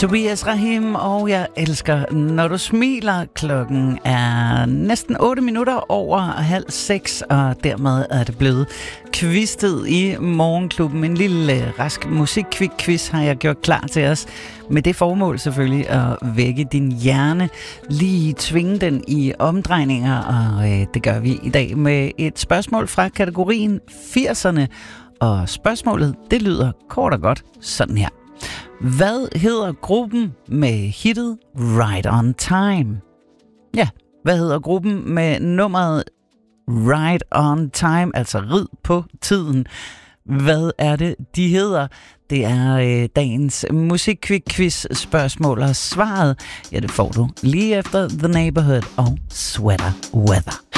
Tobias Rahim, og jeg elsker, når du smiler. Klokken er næsten 8 minutter over 5:30, og dermed er det blevet quiztid i Morgenklubben. En lille rask musikkvik-quiz har jeg gjort klar til os. Med det formål selvfølgelig at vække din hjerne, lige tvinge den i omdrejninger, og det gør vi i dag med et spørgsmål fra kategorien 80'erne. Og spørgsmålet, det lyder kort og godt sådan her. Hvad hedder gruppen med hittet Right on Time? Ja, hvad hedder gruppen med nummeret Right on Time, altså rid på tiden? Hvad er det, de hedder? Det er dagens musikkvik-quiz spørgsmål, og svaret, ja, det får du lige efter The Neighborhood og Sweater Weather.